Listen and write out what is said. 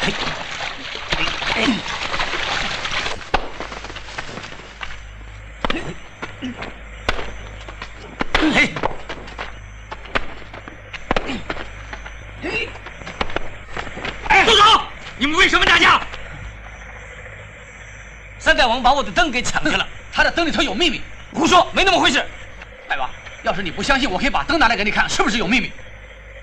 住手！你们为什么打架？三大王把我的灯给抢去了， 他的灯里头有秘密。 胡说，没那么回事。 大王，要是你不相信，我可以把灯拿来给你看，是不是有秘密？